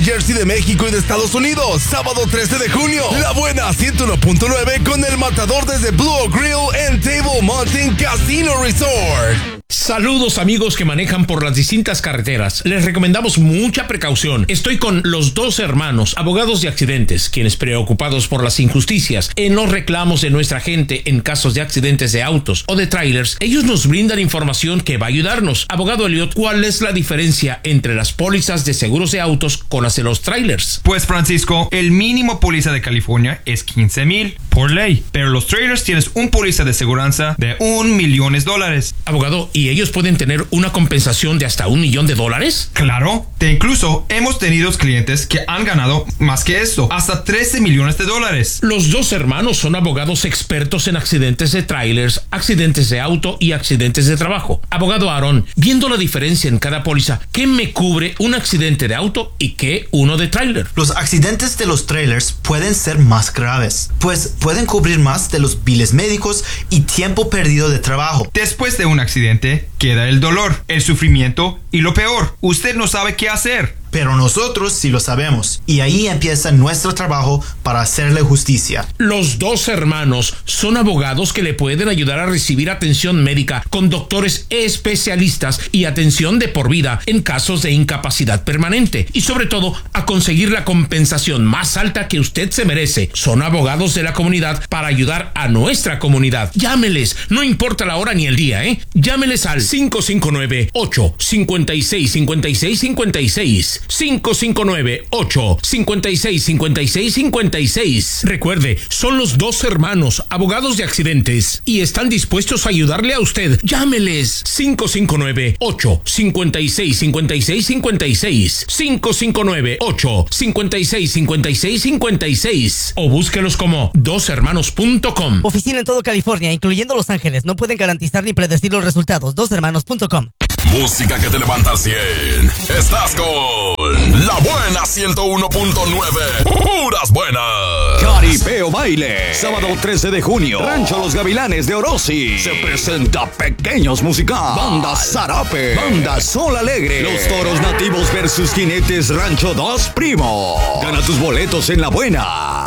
Jersey de México y de Estados Unidos. Sábado 13 de junio. La Buena 101.9 con El Matador desde Blue Oak Grill and Table Mountain Casino Resort. Saludos amigos que manejan por las distintas carreteras. Les recomendamos mucha precaución. Estoy con los dos hermanos, abogados de accidentes, quienes preocupados por las injusticias en los reclamos de nuestra gente en casos de accidentes de autos o de trailers, ellos nos brindan información que va a ayudarnos. Abogado Elliot, ¿cuál es la diferencia entre las pólizas de seguros de autos con las de los trailers? Pues Francisco, el mínimo póliza de California es $15,000 por ley, pero los trailers tienes un póliza de seguranza de $1 millón. Abogado, ¿y ellos pueden tener una compensación de hasta $1 millón? Claro, incluso hemos tenido clientes que han ganado más que esto, hasta $13 millones. Los dos hermanos son abogados expertos en accidentes de trailers, accidentes de auto y accidentes de trabajo. Abogado Aaron, viendo la diferencia en cada póliza, ¿qué me cubre un accidente de auto y qué uno de trailer? Los accidentes de los trailers pueden ser más graves, pues pueden cubrir más de los biles médicos y tiempo perdido de trabajo. Después de un accidente, queda el dolor, el sufrimiento y lo peor, usted no sabe qué hacer. Pero nosotros sí lo sabemos, y ahí empieza nuestro trabajo para hacerle justicia. Los dos hermanos son abogados que le pueden ayudar a recibir atención médica con doctores especialistas y atención de por vida en casos de incapacidad permanente, y sobre todo a conseguir la compensación más alta que usted se merece. Son abogados de la comunidad para ayudar a nuestra comunidad. Llámeles, no importa la hora ni el día, Llámeles al 559-856-5656. 559-856-5656. Recuerde, son los dos hermanos, abogados de accidentes, y están dispuestos a ayudarle a usted. Llámeles 559-856-5656. 559-856-5656. O búsquelos como doshermanos.com. Oficina en todo California, incluyendo Los Ángeles. No pueden garantizar ni predecir los resultados. Doshermanos.com. Música que te levanta al 100. Estás con La Buena 101.9. Puras buenas. Caripeo Baile. Sábado 13 de junio. Rancho Los Gavilanes de Orosi. Se presenta Pequeños Musical. Banda Zarape. Banda Sol Alegre. Los Toros Nativos versus Jinetes Rancho 2 Primo. Gana tus boletos en La Buena.